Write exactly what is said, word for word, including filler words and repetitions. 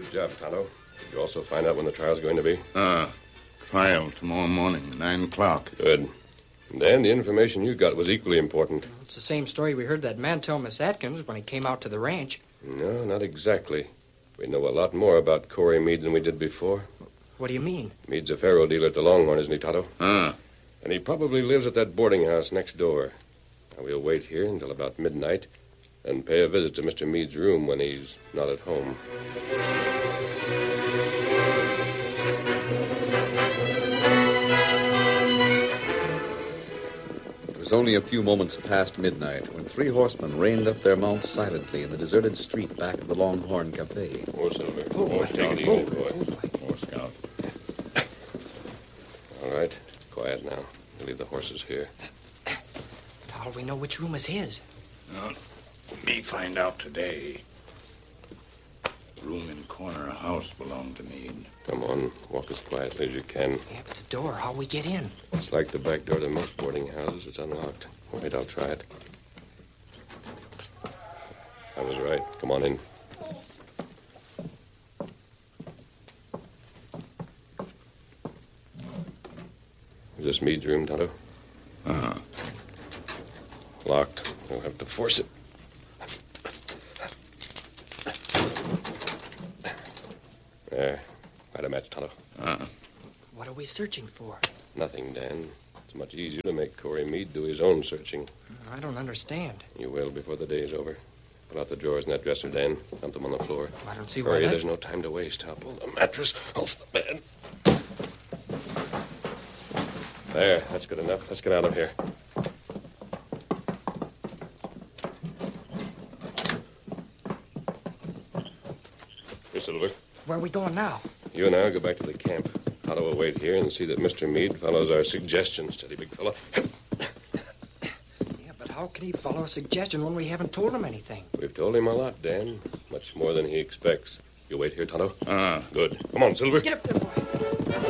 Good job, Tonto. Did you also find out when the trial's going to be? Ah, uh, trial tomorrow morning, nine o'clock. Good. And Dan, the information you got was equally important. Well, it's the same story we heard that man tell Miss Atkins when he came out to the ranch. No, not exactly. We know a lot more about Corey Meade than we did before. What do you mean? Meade's a faro dealer at the Longhorn, isn't he, Tonto? Ah. And he probably lives at that boarding house next door. Now, we'll wait here until about midnight and pay a visit to Mister Meade's room when he's not at home. It was only a few moments past midnight when three horsemen reined up their mounts silently in the deserted street back of the Longhorn Cafe. Oh, Silver. Oh, oh take it easy, boy. Oh, Scout. All right. Quiet now. We'll leave the horses here. How do we know which room is his? Well, me find out today. Room in corner of house belonged to Meade. Come on. Walk as quietly as you can. Yeah, but the door, how we get in? It's like the back door to most boarding houses. It's unlocked. Wait, I'll try it. I was right. Come on in. Is this Meade's room, Tonto? Uh-huh. Locked. We'll have to force it. There. Light a match, Tonto. Uh-huh. What are we searching for? Nothing, Dan. It's much easier to make Corey Meade do his own searching. I don't understand. You will before the day's over. Pull out the drawers in that dresser, Dan. Dump them on the floor. I don't see why Hurry, that... there's no time to waste. I'll pull the mattress off the bed. There, that's good enough. Let's get out of here. Here, Silver. Where are we going now? You and I will go back to the camp. Tonto will wait here and see that Mister Meade follows our suggestions. Steady, big fella. Yeah, but how can he follow a suggestion when we haven't told him anything? We've told him a lot, Dan. Much more than he expects. You wait here, Tonto? Ah. Good. Come on, Silver. Get up there, boy.